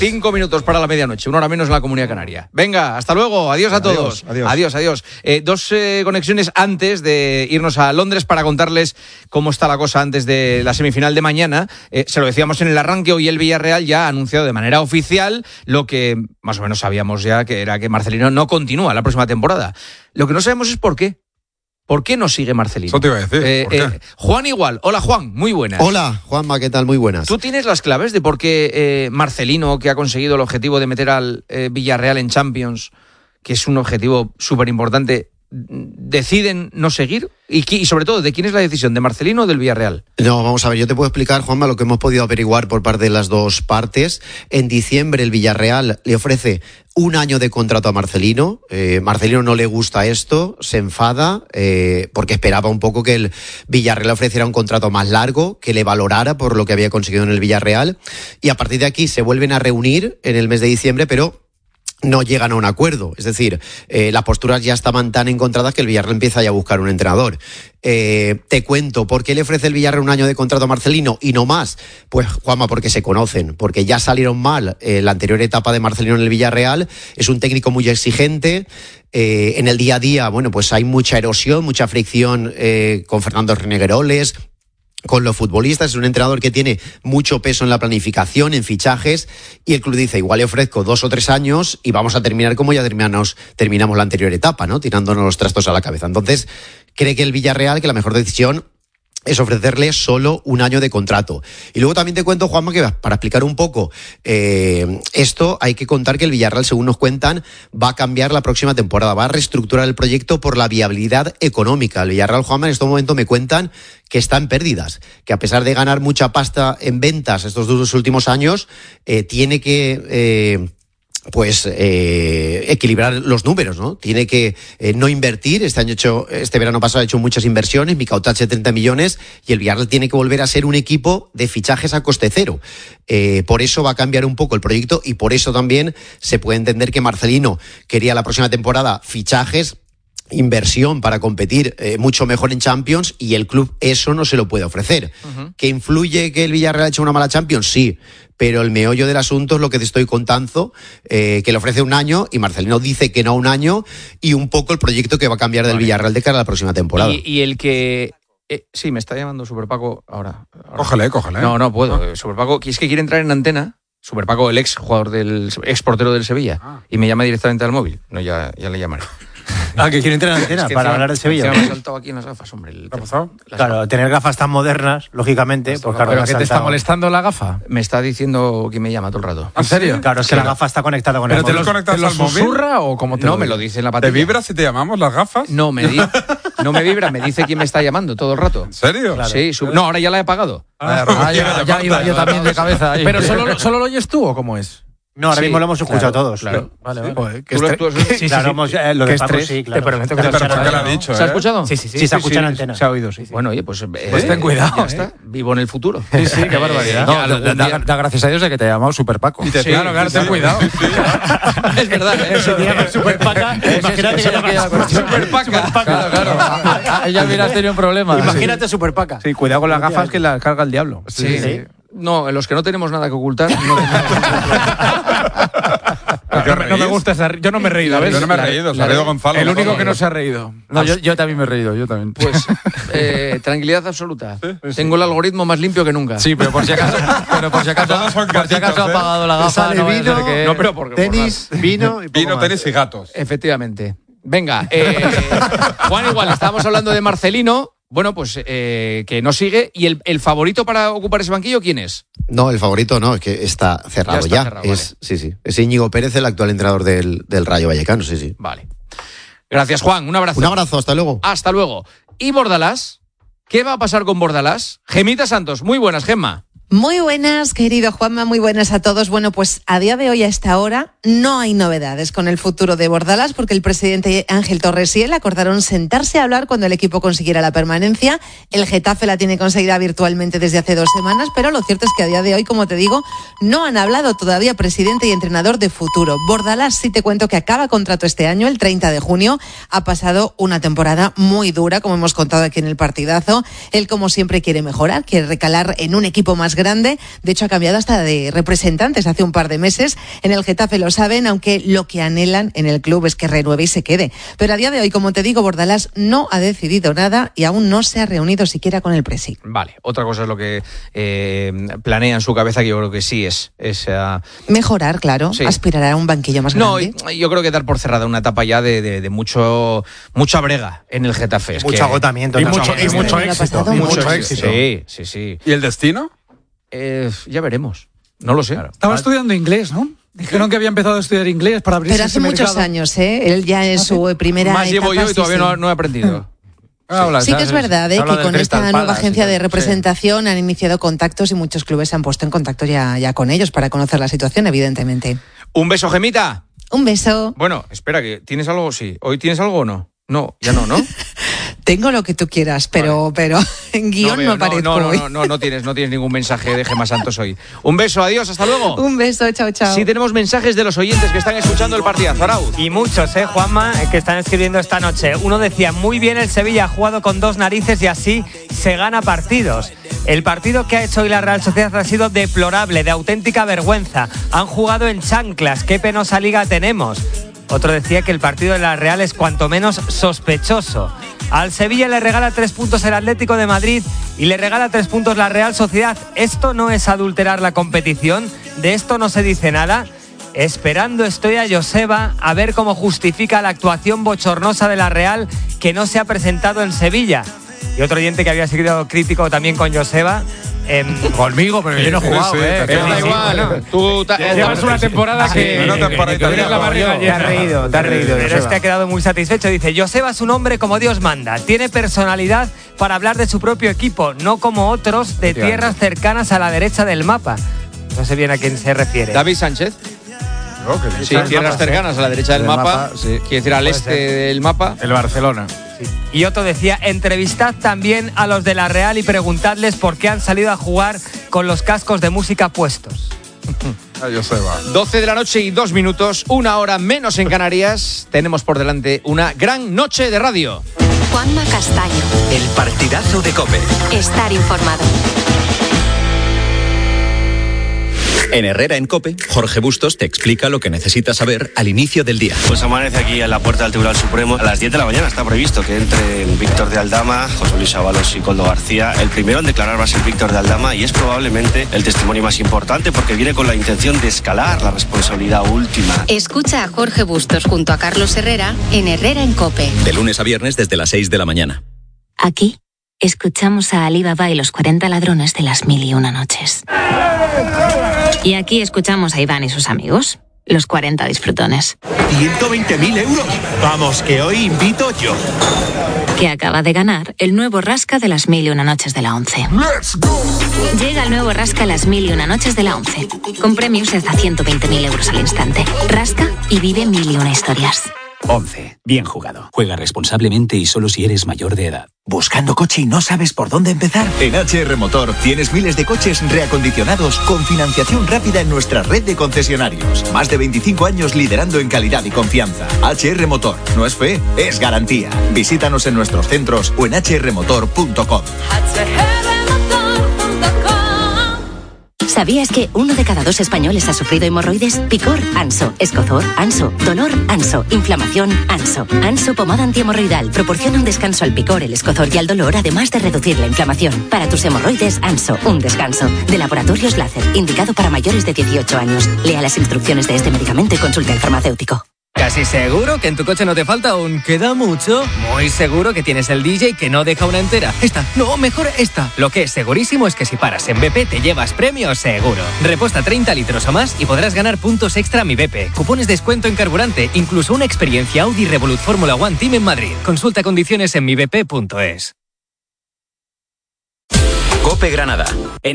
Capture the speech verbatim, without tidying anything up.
Cinco minutos para la medianoche, una hora menos en la Comunidad Canaria. Venga, hasta luego, adiós a todos. Adiós, adiós. Adiós, adiós. Eh, dos eh, conexiones antes de irnos a Londres para contarles cómo está la cosa antes de la semifinal de mañana. Eh, se lo decíamos en el arranque, hoy el Villarreal ya ha anunciado de manera oficial lo que más o menos sabíamos ya, que era que Marcelino no continúa la próxima temporada. Lo que no sabemos es por qué. ¿Por qué no sigue Marcelino? Eso te iba a decir. Eh, ¿Por qué? eh, Juan igual. Hola, Juan. Muy buenas. Hola, Juanma, ¿qué tal? Muy buenas. ¿Tú tienes las claves de por qué eh, Marcelino, que ha conseguido el objetivo de meter al eh, Villarreal en Champions, que es un objetivo súper importante, deciden no seguir? Y, y sobre todo, ¿de quién es la decisión? ¿De Marcelino o del Villarreal? No, vamos a ver, yo te puedo explicar, Juanma, lo que hemos podido averiguar por parte de las dos partes. En diciembre el Villarreal le ofrece un año de contrato a Marcelino. Eh, Marcelino no le gusta esto, se enfada, eh, porque esperaba un poco que el Villarreal le ofreciera un contrato más largo, que le valorara por lo que había conseguido en el Villarreal. Y a partir de aquí se vuelven a reunir en el mes de diciembre, pero no llegan a un acuerdo. Es decir, eh, las posturas ya estaban tan encontradas que el Villarreal empieza ya a buscar un entrenador. Eh, te cuento, ¿por qué le ofrece el Villarreal un año de contrato a Marcelino y no más? Pues, Juanma, porque se conocen, porque ya salieron mal eh, la anterior etapa de Marcelino en el Villarreal. Es un técnico muy exigente. Eh, en el día a día, bueno, pues hay mucha erosión, mucha fricción eh, con Fernando Renegueroles, con los futbolistas. Es un entrenador que tiene mucho peso en la planificación, en fichajes, y el club dice, igual le ofrezco dos o tres años y vamos a terminar como ya terminamos, terminamos la anterior etapa, ¿no? Tirándonos los trastos a la cabeza. Entonces, cree que el Villarreal, que la mejor decisión es ofrecerle solo un año de contrato. Y luego también te cuento, Juanma, que para explicar un poco eh, esto, hay que contar que el Villarreal, según nos cuentan, va a cambiar la próxima temporada, va a reestructurar el proyecto por la viabilidad económica. El Villarreal, Juanma, en este momento me cuentan que está en pérdidas, que a pesar de ganar mucha pasta en ventas estos dos últimos años, eh, tiene que Eh, pues eh, equilibrar los números, ¿no? Tiene que eh, no invertir. Este año hecho, este verano pasado ha hecho muchas inversiones, Micautache treinta millones, y el Villarreal tiene que volver a ser un equipo de fichajes a coste cero. Eh, por eso va a cambiar un poco el proyecto, y por eso también se puede entender que Marcelino quería la próxima temporada fichajes, inversión para competir eh, mucho mejor en Champions, y el club eso no se lo puede ofrecer. Uh-huh. ¿Que influye que el Villarreal ha hecho una mala Champions? Sí, pero el meollo del asunto es lo que te estoy contando, eh, que le ofrece un año y Marcelino dice que no un año, y un poco el proyecto que va a cambiar del vale. Villarreal de cara a la próxima temporada. Y, y el que... Eh, sí, me está llamando Super Paco ahora. ahora. Cógele, cógele. No, no puedo. Ah. Super Paco, es que quiere entrar en antena. Super Paco, el ex jugador del... ex portero del Sevilla. Ah. Y me llama directamente al móvil. No, ya, ya le llamaré. Ah, que quiere entrar en antena es que para encima, hablar de Sevilla. Me ha saltado aquí en las gafas, hombre. El, ¿Qué ha pasado? Claro, gafas. Tener gafas tan modernas, lógicamente. Pues claro, ¿Pero qué te está molestando la gafa? Me está diciendo que me llama todo el rato. ¿En serio? Claro, es que sí, la gafa está conectada con el móvil. ¿Pero te lo, ¿te lo susurra o cómo te No, lo me lo dice en la patilla. ¿Te vibra si te llamamos las gafas? No, me, di- no me vibra, me dice quién me está llamando todo el rato. ¿En serio? Claro. Sí, su- no, ahora ya la he apagado. Ah, ah, ya, ya iba yo también de cabeza ahí. ¿Pero solo, solo lo oyes tú o cómo es? No, ahora sí, mismo lo hemos escuchado claro, todos. Claro, vale, vale. Joder, ¿Tú lo, tú, sí, sí, claro, sí. Hemos, eh, lo ¿Qué de Paco, estrés? sí, claro. Te prometo que pero se ¿por qué lo ha dicho? ¿Se ha escuchado? Sí, sí, sí. Sí, se ha escuchado en antena. Se ha oído, sí. sí. Bueno, oye, pues... Eh, pues ten cuidado. Ya ¿eh? está, vivo en el futuro. Sí, sí, qué barbaridad. No, no, da, da, da gracias a Dios de que te ha llamado Super Paco. Y te sí, claro, claro, sí, ten sí. cuidado. Sí, sí. Es verdad, ¿eh? Si te llamas Super Paca, imagínate que llamas Super Paca. Claro, claro. Ya hubieras tenido un problema. Imagínate Super Paca. Sí, cuidado con las gafas que las carga el diablo. Sí, sí. No, los que no tenemos nada que ocultar. No No me, no me gusta esa, yo no me he reído, ¿ves? Yo no me he reído, se ha reído Gonzalo. El único que no se ha reído. No, yo, yo también me he reído, yo también. Pues, eh, tranquilidad absoluta. ¿Sí? Tengo el algoritmo más limpio que nunca. Sí, pero por si acaso, pero por si acaso, Todos son por si acaso gatitos, ha apagado la gafa. Sale No, vaya a vino, ser que... No, pero porque tenis, vino y poco Vino, más. tenis y gatos. Efectivamente. Venga, eh, Juan, igual, estábamos hablando de Marcelino. Bueno, pues eh, que no sigue. ¿Y el, el favorito para ocupar ese banquillo quién es? No, el favorito no, es que está cerrado ya. ya. Está cerrado, es, vale. Sí, sí. Es Íñigo Pérez, el actual entrenador del, del Rayo Vallecano, sí, sí. Vale. Gracias, Juan. Un abrazo. Un abrazo, hasta luego. Hasta luego. ¿Y Bordalás? ¿Qué va a pasar con Bordalás? Gemita Santos. Muy buenas, Gemma. Muy buenas, querido Juanma, muy buenas a todos. Bueno, pues a día de hoy, a esta hora, no hay novedades con el futuro de Bordalás, porque el presidente Ángel Torres y él acordaron sentarse a hablar cuando el equipo consiguiera la permanencia. El Getafe la tiene conseguida virtualmente desde hace dos semanas, pero lo cierto es que a día de hoy, como te digo, no han hablado todavía presidente y entrenador de futuro. Bordalás, sí te cuento que acaba contrato este año, el treinta de junio. Ha pasado una temporada muy dura, como hemos contado aquí en el partidazo. Él, como siempre, quiere mejorar, quiere recalar en un equipo más grande. grande. De hecho, ha cambiado hasta de representantes hace un par de meses. En el Getafe lo saben, aunque lo que anhelan en el club es que renueve y se quede. Pero a día de hoy, como te digo, Bordalás no ha decidido nada y aún no se ha reunido siquiera con el presi. Vale, otra cosa es lo que eh, planea en su cabeza, que yo creo que sí es... es uh... Mejorar, claro, sí. Aspirar a un banquillo más no, grande. No, yo creo que dar por cerrada una etapa ya de, de, de mucho mucha brega en el Getafe. Es mucho que... agotamiento. Y mucho, y mucho éxito. Y mucho éxito. Sí, sí, sí. ¿Y el destino? Eh, ya veremos. No lo sé. Claro. Estaba estudiando inglés, ¿no? Dijeron que había empezado a estudiar inglés para abrirse Pero hace ese muchos mercado. años, ¿eh? Él ya en ¿Ah, su sí? primera Más etapa, llevo yo y sí, todavía sí. no, no he aprendido. Sí, sí que es verdad, ¿eh? que con esta nueva Palace, agencia de representación sí. han iniciado contactos y muchos clubes se han puesto en contacto ya, ya con ellos para conocer la situación, evidentemente. Un beso, Gemita. Un beso. Bueno, espera, que ¿tienes algo? Sí. ¿Hoy tienes algo o no? No, ya no, ¿no? Tengo lo que tú quieras, pero, vale. pero en guión no, veo, no aparezco no, no, hoy. No, no, no, tienes, no tienes ningún mensaje de Gemma Santos hoy. Un beso, adiós, hasta luego. Un beso, chao, chao. Sí, tenemos mensajes de los oyentes que están escuchando el partidazo, Arauz. Y muchos, ¿eh, Juanma? Que están escribiendo esta noche. Uno decía, muy bien el Sevilla, ha jugado con dos narices y así se gana partidos. El partido que ha hecho hoy la Real Sociedad ha sido deplorable, de auténtica vergüenza. Han jugado en chanclas, qué penosa liga tenemos. Otro decía que el partido de la Real es cuanto menos sospechoso. Al Sevilla le regala tres puntos el Atlético de Madrid y le regala tres puntos la Real Sociedad. ¿Esto no es adulterar la competición? ¿De esto no se dice nada? Esperando estoy a Joseba a ver cómo justifica la actuación bochornosa de la Real que no se ha presentado en Sevilla. Y otro oyente que había sido crítico también con Joseba. Eh, Conmigo, pero yo no he jugado, sí, sí, ¿eh? Pero da igual, ¿no? Tú ta- llevas una temporada sí, que... una temporada que la barriga te has reído, te has reído. Pero este ha quedado muy satisfecho. Dice, Joseba es un hombre como Dios manda. Tiene personalidad para hablar de su propio equipo, no como otros de tierras cercanas a la derecha del mapa. No sé bien a quién se refiere. David Sánchez. No, que Sí, tierras cercanas a la derecha del, del mapa, mapa sí. Quiere decir al este ser. del mapa. El Barcelona. Sí. Y otro decía, entrevistad también a los de la Real y preguntadles por qué han salido a jugar con los cascos de música puestos. doce de la noche y dos minutos, una hora menos en Canarias. Tenemos por delante una gran noche de radio. Juanma Castaño. El partidazo de COPE. Estar informado. En Herrera en COPE, Jorge Bustos te explica lo que necesitas saber al inicio del día. Pues amanece aquí en la puerta del Tribunal Supremo. A las diez de la mañana está previsto que entren Víctor de Aldama, José Luis Ábalos y Koldo García. El primero en declarar va a ser Víctor de Aldama y es probablemente el testimonio más importante porque viene con la intención de escalar la responsabilidad última. Escucha a Jorge Bustos junto a Carlos Herrera en Herrera en COPE. De lunes a viernes desde las seis de la mañana. Aquí escuchamos a Ali Baba y los cuarenta ladrones de las mil y una noches. Y aquí escuchamos a Iván y sus amigos, los cuarenta disfrutones. ¿ciento veinte mil euros? Vamos, que hoy invito yo. Que acaba de ganar el nuevo Rasca de las mil y una noches de la once. ¡Let's go! Llega el nuevo Rasca las mil y una noches de la once, con premios de hasta ciento veinte mil euros al instante. Rasca y vive mil y una historias. once. Bien jugado. Juega responsablemente y solo si eres mayor de edad. ¿Buscando coche y no sabes por dónde empezar? En H R Motor tienes miles de coches reacondicionados con financiación rápida en nuestra red de concesionarios. Más de veinticinco años liderando en calidad y confianza. H R Motor. No es fe, es garantía. Visítanos en nuestros centros o en h r motor punto com. ¿Sabías que uno de cada dos españoles ha sufrido hemorroides? Picor, Anso. Escozor, Anso. Dolor, Anso. Inflamación, Anso. Anso pomada antihemorroidal proporciona un descanso al picor, el escozor y al dolor, además de reducir la inflamación. Para tus hemorroides, Anso. Un descanso. De Laboratorios Láser, indicado para mayores de dieciocho años. Lea las instrucciones de este medicamento y consulte al farmacéutico. ¿Casi seguro que en tu coche no te falta un queda mucho? Muy seguro que tienes el D J que no deja una entera. Esta, no, mejor esta. Lo que es segurísimo es que si paras en B P te llevas premios seguro. Reposta treinta litros o más y podrás ganar puntos extra a Mi B P, cupones de descuento en carburante, incluso una experiencia Audi Revolut Fórmula One Team en Madrid. Consulta condiciones en mi b p punto es. COPE Granada.